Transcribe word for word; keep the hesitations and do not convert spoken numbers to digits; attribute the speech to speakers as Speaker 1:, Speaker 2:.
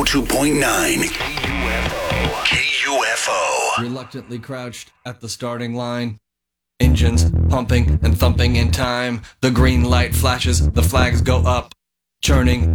Speaker 1: two point nine K U F O.
Speaker 2: Reluctantly crouched at the starting line. Engines pumping and thumping in time. The green light flashes, the flags go up. Churning